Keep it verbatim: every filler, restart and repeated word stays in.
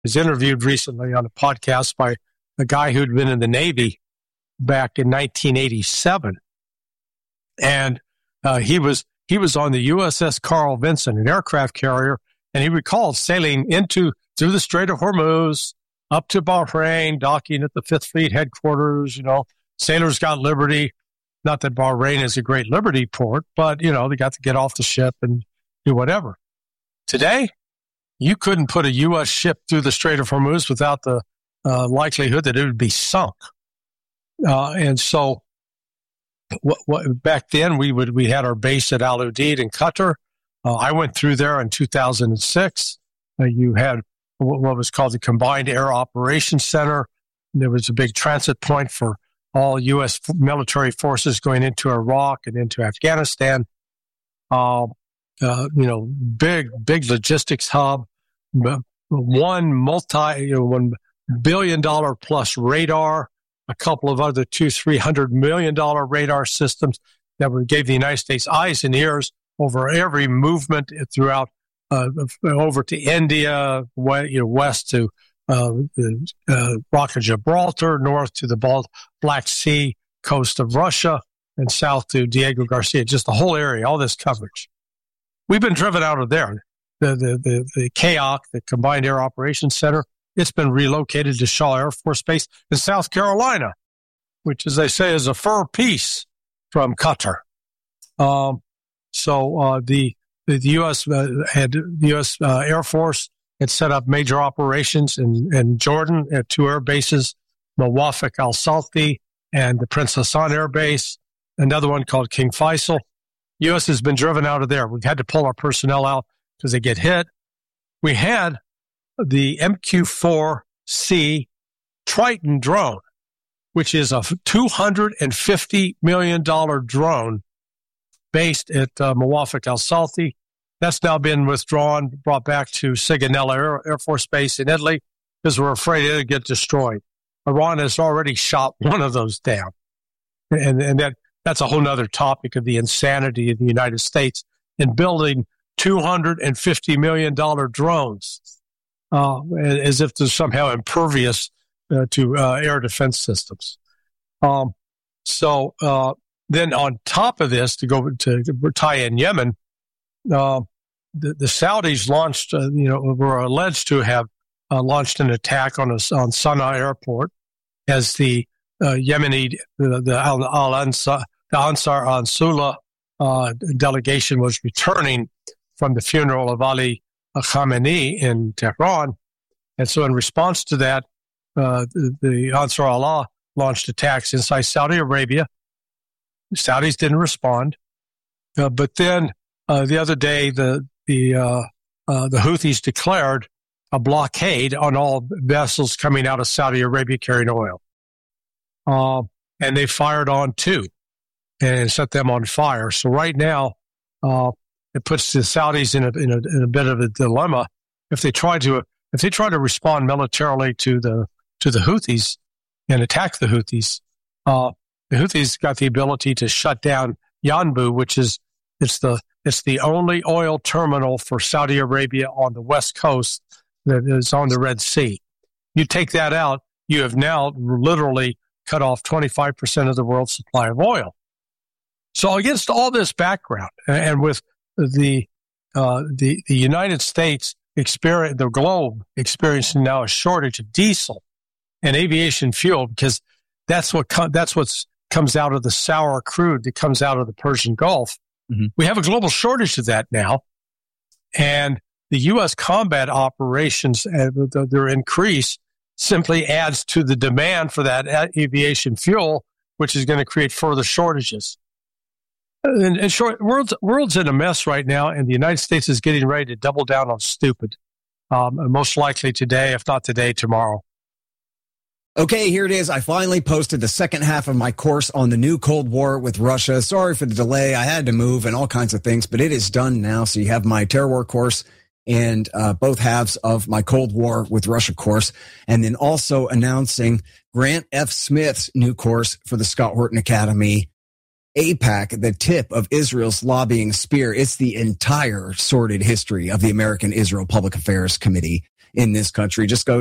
was interviewed recently on a podcast by a guy who'd been in the Navy back in nineteen eighty-seven. And uh, he was he was on the U S S Carl Vinson, an aircraft carrier, and he recalled sailing into through the Strait of Hormuz, up to Bahrain, docking at the Fifth Fleet headquarters. You know, sailors got liberty. Not that Bahrain is a great liberty port, but, you know, they got to get off the ship and do whatever. Today, you couldn't put a U S ship through the Strait of Hormuz without the uh, likelihood that it would be sunk. Uh, and so what, what, back then, we would we had our base at Al Udeid in Qatar. Uh, I went through there in two thousand six. Uh, you had what was called the Combined Air Operations Center. There was a big transit point for all U S military forces going into Iraq and into Afghanistan. Uh, uh, you know, big, big logistics hub, one multi, you know, one billion dollar plus radar, a couple of other two, three hundred million dollar radar systems that would gave the United States eyes and ears over every movement throughout, uh, over to India, you know, west to uh, the uh, Rock of Gibraltar, north to the Bal- Black Sea coast of Russia, and south to Diego Garcia, just the whole area, all this coverage. We've been driven out of there. The the the, the C A O C, the Combined Air Operations Center, it's been relocated to Shaw Air Force Base in South Carolina, which, as they say, is a fur piece from Qatar. Um, so uh, the, the the U S uh, had the U S Uh, Air Force had set up major operations in, in Jordan at two air bases, Mawafaq Al Salti and the Prince Hassan Air Base. Another one called King Faisal. U S has been driven out of there. We've had to pull our personnel out because they get hit. We had the M Q four C Triton drone, which is a two hundred fifty million dollars drone based at uh, Mawafaq Al Salti. That's now been withdrawn, brought back to Sigonella Air, Air Force Base in Italy because we're afraid it'll get destroyed. Iran has already shot one of those down. And, and that, that's a whole other topic of the insanity of the United States in building two hundred fifty million dollars drones uh, as if they're somehow impervious uh, to uh, air defense systems. Um, so uh, then on top of this, to go to, to tie in Yemen, uh, the, the Saudis launched, uh, you know, were alleged to have uh, launched an attack on a, on Sana'a airport as the uh, Yemeni, the, the Al, Al Ansar, the Ansar Ansula uh, delegation was returning from the funeral of Ali Khamenei in Tehran. And so in response to that, uh, the, the Ansar Allah launched attacks inside Saudi Arabia. The Saudis didn't respond. Uh, but then uh, the other day, the the uh, uh, the Houthis declared a blockade on all vessels coming out of Saudi Arabia carrying oil. Uh, and they fired on two and set them on fire. So right now, uh, it puts the Saudis in a, in a in a bit of a dilemma. If they try to if they try to respond militarily to the to the Houthis and attack the Houthis, uh, the Houthis got the ability to shut down Yanbu, which is it's the it's the only oil terminal for Saudi Arabia on the west coast that is on the Red Sea. You take that out, you have now literally cut off twenty-five percent of the world's supply of oil. So against all this background, and with the uh, the the United States experience, the globe experiencing now a shortage of diesel and aviation fuel, because that's what com- that's what's comes out of the sour crude that comes out of the Persian Gulf. Mm-hmm. We have a global shortage of that now, and the U S combat operations, uh, their increase simply adds to the demand for that aviation fuel, which is going to create further shortages. In, in short, world's, world's in a mess right now, and the United States is getting ready to double down on stupid. Um, most likely today, if not today, tomorrow. Okay, here it is. I finally posted the second half of my course on the new Cold War with Russia. Sorry for the delay. I had to move and all kinds of things, but it is done now. So you have my Terror War course and uh, both halves of my Cold War with Russia course, and then also announcing Grant F. Smith's new course for the Scott Horton Academy, AIPAC, the tip of Israel's lobbying spear. It's the entire sordid history of the American Israel Public Affairs Committee. in this country. Just go